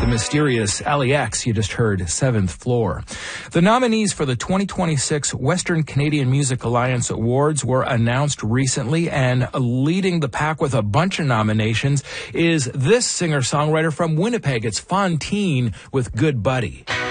mysterious LEX, you just heard Seventh Floor. The nominees for the 2026 Western Canadian Music Alliance Awards were announced recently, and leading the pack with a bunch of nominations is this singer-songwriter from Winnipeg. It's Fontaine with Good Buddy.